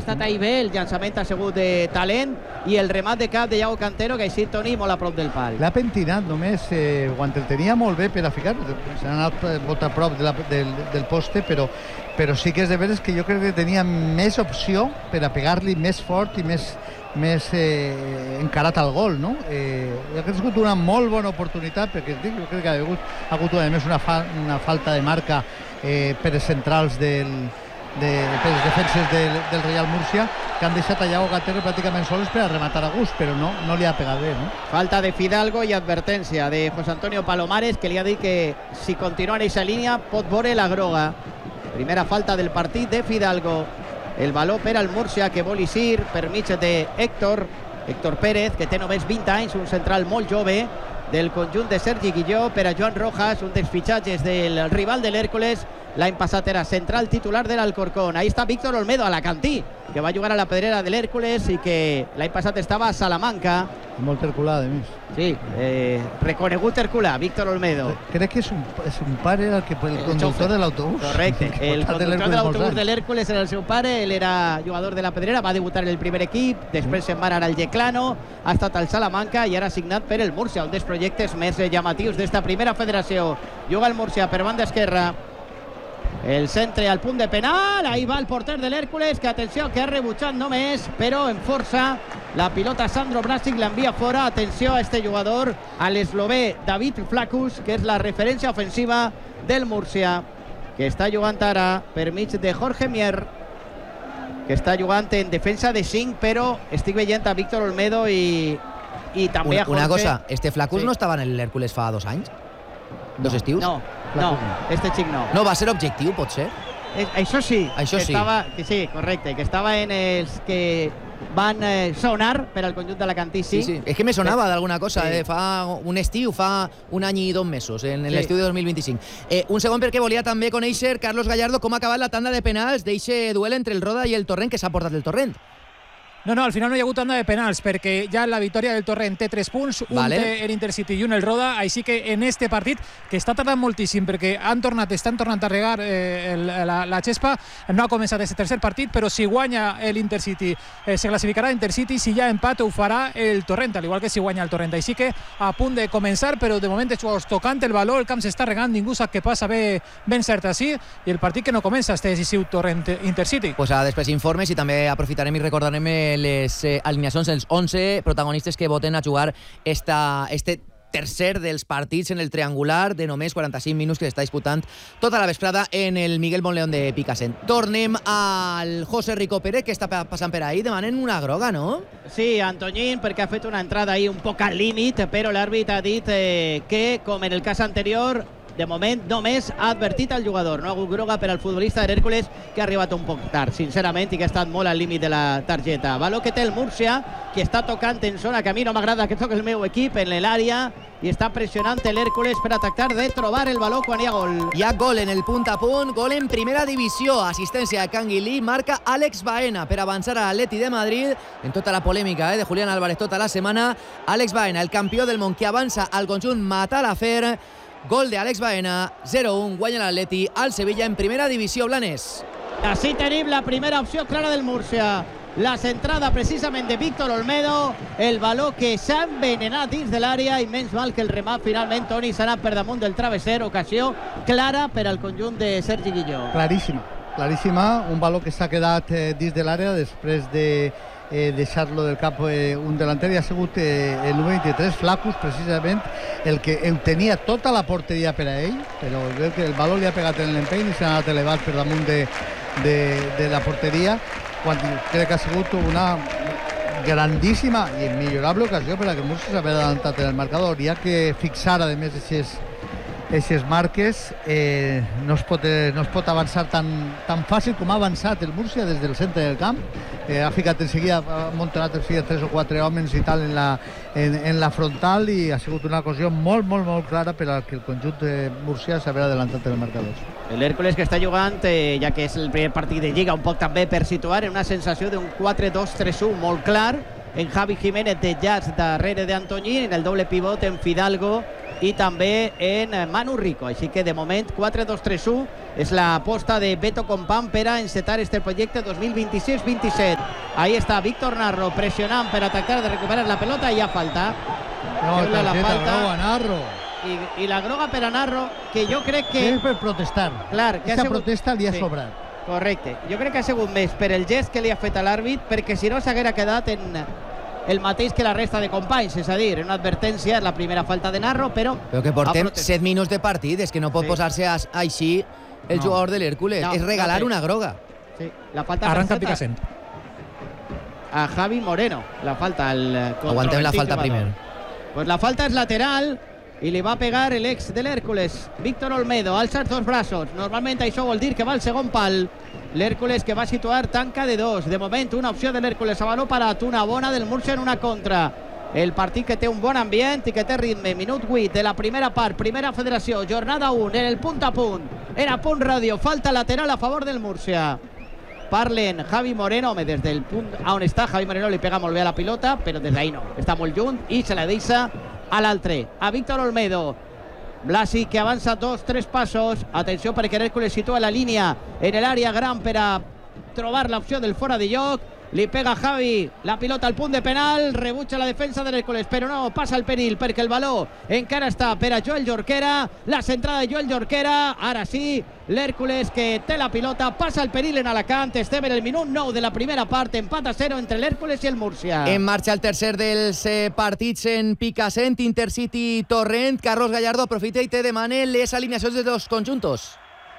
estat ahir bé, el llançament ha sigut de talent i el remat de cap de Iago Cantero, que així Toni molt a prop del pal. L'ha pentinat només quan el tenia molt bé per a ficar, s'ha anat molt a prop del poste, però sí que és de veres que jo crec que tenia més opció per a pegar-li més fort i més encarat al gol, no? Ha sigut una molt bona oportunitat, perquè jo crec que ha hagut a més una falta de marca per els centrals per les defenses del Real Murcia, que han deixat a Iago Cantero pràcticament sols per a rematar a gust, però no li ha pegat bé, no? Falta de Fidalgo i advertència de José Antonio Palomares, que li ha dit que si continua en aquesta línia pot veure la groga. Primera falta del partit de Fidalgo. El valor per al Múrcia, que vol eixir per mig de Héctor Pérez, que té només 20 anys, un central molt jove del conjunt de Sergi Guilló. Per a Joan Rojas, un dels fitxatges del rival de l'Hèrcules, l'any passat era central titular de l'Alcorcón. Ahí està Víctor Olmedo, alacantí, que va jugar a la Pedrera de l'Hèrcules i que l'any passat estava a Salamanca. Molt herculà, de més. Sí, reconegut herculà, Víctor Olmedo. Crec que és un pare el conductor de l'autobús. Correcte, el conductor de l'autobús de l'Hèrcules era el seu pare, ell era jugador de la Pedrera, va debutar en el primer equip, després se'n va anar al Yeclano, ha estat al Salamanca i ara signat per el Múrcia, un dels projectes més llamatius d'esta primera federació. Juga el Múrcia per banda esquerra. El centre al punt de penal, ahí va el porter de l'Hèrcules, que atenció, que ha rebutjat només, però en força la pilota Sandro Brasic l'envia fora. Atenció a este jugador, a l'eslové David Flacus, que és la referència ofensiva del Múrcia, que està jugant ara per mig de Jorge Mier, que està jugant en defensa de 5, però estic veient a Víctor Olmedo i també a Jorge. Una cosa, este Flacus no estava en l'Hèrcules fa 2 anys? Dos estius? No, este xic no. No va ser objectiu, pot ser? Això sí. Això sí. Sí, correcte, que estava en els que van sonar per al conjunt d'Alacantí, sí. Sí. És que me sonava d'alguna cosa, fa un estiu, fa un any i 2 mesos, en l'estiu de 2025. Un segon, perquè volia també conèixer, Carlos Gallardo, com ha acabat la tanda de penals d'eixe duel entre el Roda i el Torrent, que s'ha portat el Torrent. No, al final no hi ha hagut tanda de penals, perquè ja la victòria del Torrent té 3 punts, un té l'Intercity i un el Roda, així que en este partit, que està tardant moltíssim, perquè estan tornant a regar la xespa, no ha començat aquest tercer partit, però si guanya l'Intercity, se classificarà l'Intercity, si hi ha empat ho farà el Torrent, al igual que si guanya el Torrent, així que a punt de començar, però de moment els jugadors tocant el valor, el camp s'està regant, ningú sap què passa, ben cert així, i el partit que no comença este decisiu Torrent-Intercity. Pues ara després informes i també aprofitarem i recordarem les alineacions, els 11 protagonistes que voten a jugar este tercer dels partits en el triangular de només 45 minuts que s'està disputant tota la vesprada en el Miguel Monleón de Picassent. Tornem al José Rico Pérez, que està passant per ahí, demanen una groga, no? Sí, Antoñín, perquè ha fet una entrada ahí un poc al límit, però l'àrbit ha dit que, com en el cas anterior, de moment només ha advertit al jugador. No ha hagut groga per al futbolista de l'Hèrcules, que ha arribat un poc tard, sincerament, i que ha estat molt al límit de la targeta. Valor que té el Múrcia, que està tocant en zona que a mi no m'agrada que toqui el meu equip en l'àrea, i està pressionant l'Hèrcules per a tractar de trobar el valor quan hi ha gol. Hi ha gol en el punt a punt, gol en primera divisió, assistència a Canguilí, marca Àlex Baena per avançar a l'Atleti de Madrid en tota la polèmica de Julián Álvarez tota la setmana. Àlex Baena, el campió del món, que avança al conjunt Matalafer. Gol de Àlex Baena, 0-1, guanya l'Atleti al Sevilla en primera divisió, Blanes. Així tenim la primera opció clara del Múrcia. La centrada precisament de Víctor Olmedo, el valor que s'ha envenenat dins de l'àrea, i menys mal que el remat finalment, Toni, s'ha anat per damunt del travesser. Ocasió clara per al conjunt de Sergi Guilló. Claríssima, un valor que s'ha quedat dins de l'àrea després de deixar-lo del cap un delanter, i ha sigut el número 23, Flacus, precisament, el que tenia tota la porteria per a ell, però veu que el valor li ha pegat en l'empeny i s'ha anat elevat per damunt de la porteria, quan crec que ha sigut una grandíssima i millorable ocasió per a que el Múrcia s'haver adelantat en el marcador. Hi ha que fixar, a més, aquestes marques. No es pot avançar tan fàcil com ha avançat el Múrcia des del centre del camp. Ha ficat en seguida, ha muntat en seguida 3 o 4 homes i tal en la frontal, i ha sigut una ocasió molt clara per al que el conjunt de Múrcia s'haver adelantat en el marcador. L'Hèrcules, que està jugant, ja que és el primer partit de Lliga, un poc també per situar en una sensació d'un 4-2-3-1 molt clar, en Javi Jiménez de Jazz darrere d'Antoñín, en el doble pivot en Fidalgo i també en Manu Rico. Així que de moment 4-2-3-1 és l'aposta de Beto Compán per a encetar este projecte 2026-27. Ahí està Víctor Narro presionant per a tractar de recuperar la pelota i hi ha falta. La falta. Narro. I la groga per a Narro, que jo crec que... És per protestar. Clar, que aquesta protesta li ha sobrat. Correcte. Jo crec que ha sigut més per el gest que li ha fet a l'àrbit, perquè si no s'haguera quedat en el mateix que la resta de companys, és a dir, una advertència, la primera falta de Narro, però que portem 7 minuts de partit, és que no pot posar-se així el jugador de l'Hèrcules, és regalar una groga. Sí, la falta arranca Picassent. A Javi Moreno, la falta al aguantem la falta primer. Pues la falta es lateral i li va pegar el ex de l'Hèrcules, Víctor Olmedo, alça els dos braços. Normalment això vol dir que va al segon pal. L'Hèrcules que va situar tanca de 2. De moment una opció de l'Hèrcules a baló parat, una bona del Múrcia en una contra. El partit que té un bon ambient i que té ritme. Minut 8 de la primera part, primera federació, jornada 1, en el punt a punt. En a punt ràdio, falta lateral a favor del Múrcia. Parlen Javi Moreno, home, des del punt on està Javi Moreno li pega molt bé a la pilota, però des d'ahí no, està molt lluny i se la deixa a l'altre, a Víctor Olmedo. Blasi que avança 2-3 passos. Atenció perquè l'Hèrcules situa la línia en l'àrea gran per a trobar l'opció del fora de lloc. Li pega Javi la pilota al punt de penal, rebutja la defensa de l'Hèrcules, però no passa el perill perquè el baló encara està per a Joel Jorquera. La centrada de Joel Jorquera, ara sí, l'Hèrcules que té la pilota, passa el perill en Alacant. Estem en el minut 9 de la primera part, empat a 0 entre l'Hèrcules i el Múrcia. En marxa el tercer dels partits en Picassent, Intercity Torrent. Carlos Gallardo aprofita i te demana les alineacions de dos conjuntos.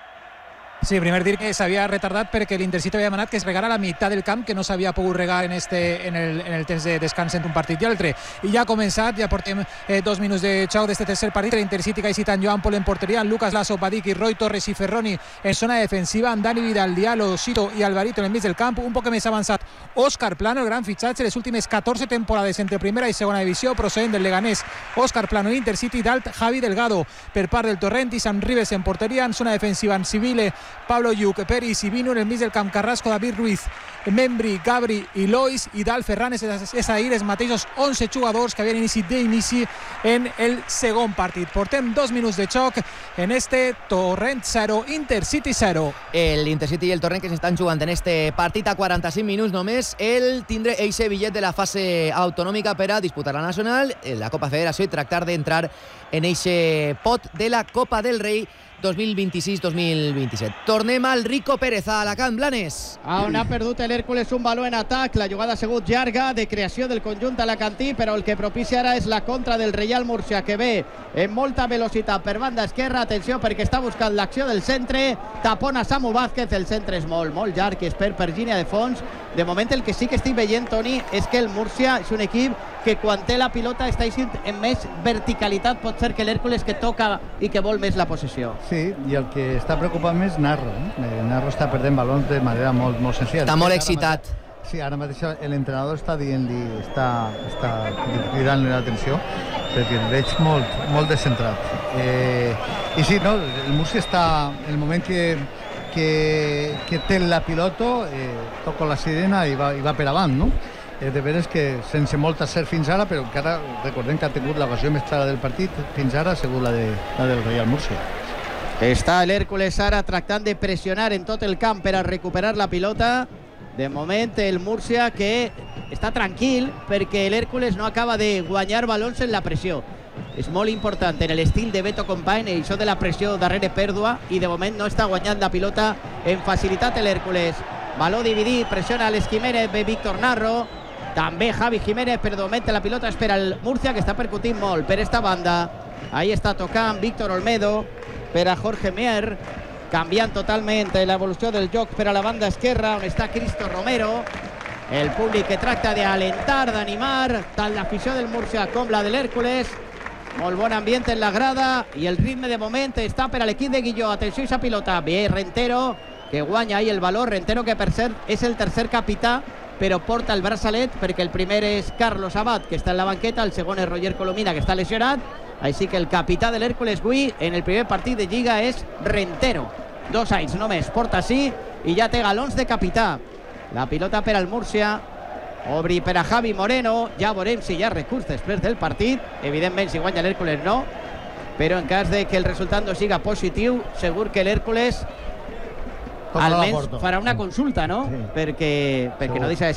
Sí, primer dir que s'havia retardat perquè l'Intercity havia demanat que es regara la meitat del camp, que no s'havia pogut regar en el temps de descans entre un partit i altre. I ja ha començat, ja portem 2 minuts de xoc d'este tercer partit. L'Intercity que ha citat Joan Pol en porteria, Lucas Lasso, Badiki, Roy Torres i Ferroni en zona defensiva, amb Dani Vidal, Diallo, Sito i Alvarito en el mig del camp. Un poc més avançat Óscar Plano, el gran fitxatge, les últimes 14 temporades entre primera i segona divisió, procedent del Leganés. Óscar Plano, Intercity, dalt Javi Delgado per part del Torrent i Sam Ribes en porteria, en zona defensiva en Civile, Pablo Lluc, Peris i Vino en el mig del camp, Carrasco, David Ruiz, Membri, Gabri i Lois, i Dal Ferranes. És a dir, els mateixos 11 jugadors que havien iniciat d'inici en el segon partit. Portem 2 minuts de xoc en este Torrent 0, Intercity 0. El Intercity i el Torrent que s'estan jugant en este partit a 45 minuts només. El tindre eixe bitllet de la fase autonòmica per a disputar la Nacional, la Copa Federació, i tractar d'entrar en eixe pot de la Copa del Rei 2026-2027. Tornem al Rico Pérez, a Alacant, Blanes. On ha perdut l'Hèrcules un baló en atac. La jugada ha sigut llarga, de creació del conjunt alacantí, però el que propicia ara és la contra del Reial Múrcia, que ve en molta velocitat per banda esquerra. Atenció perquè està buscant l'acció del centre, tapona Samu Vázquez. El centre és molt llarg i es perd per línia de fons. De moment el que sí que estic veient, Toni, és que el Múrcia és un equip que quan té la pilota està en més verticalitat. Pot ser que l'Hèrcules que toca i que vol més la possessió. Sí, i el que està preocupant més Narro. Narro està perdent balons de manera molt senzilla. Està molt excitat. Sí, ara mateix l'entrenador està dient-li, està cridant-li l'atenció, perquè el veig molt descentrat. I sí, no, el Múrcia està, en el moment que té la pilota, toca la sirena i va per avant, no? De veres que sense molt acer fins ara, però encara recordem que ha tingut l'ocasió més clara del partit fins ara, segur la del Reial Múrcia. Està l'Hèrcules ara tractant de pressionar en tot el camp per a recuperar la pilota. De moment el Múrcia que està tranquil perquè l'Hèrcules no acaba de guanyar balons en la pressió. És molt important en l'estil de Beto Company, això de la pressió darrere pèrdua, i de moment no està guanyant la pilota en facilitat l'Hèrcules. Baló dividit, pressiona a l'Esquiménez, ve Víctor Narro, també Javi Jiménez, però de moment la pilota és per al Múrcia, que està percutint molt per esta banda. Ahí està tocant Víctor Olmedo per a Jorge Mier, canviant totalment l'evolució del joc per a la banda esquerra, on està Cristo Romero. El públic que tracta d'alentar, d'animar, tant l'afició del Múrcia com la de l'Hèrcules. Molt bon ambient en la grada i el ritme de moment està per a l'equip de Guilló. Atenció a aquesta pilota, bé Rentero, que guanya ahí el valor. Rentero, que per cert és el tercer capità, però porta el braçalet perquè el primer és Carlos Abad, que està en la banqueta, el segon és Roger Colomina, que està lesionat. Així que el capità de l'Hèrcules avui en el primer partit de Lliga és Rentero. 2 anys només porta sí i ja té galons de capità. La pilota per al Múrcia, obri per a Javi Moreno. Ja veurem si hi ha recurs després del partit. Evidentment, si guanya l'Hèrcules no, però en cas de que el resultat no siga positiu, segur que l'Hèrcules almenys farà una consulta, no? Sí. Perquè no deixa de